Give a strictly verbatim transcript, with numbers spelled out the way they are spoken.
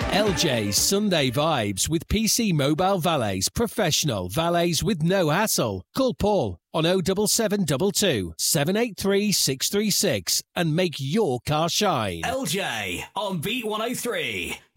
L J's Sunday Vibes with P C Mobile Valets. Professional valets with no hassle. Call Paul on oh seven seven two two, seven eight three, six three six and make your car shine. L J on Beat one oh three.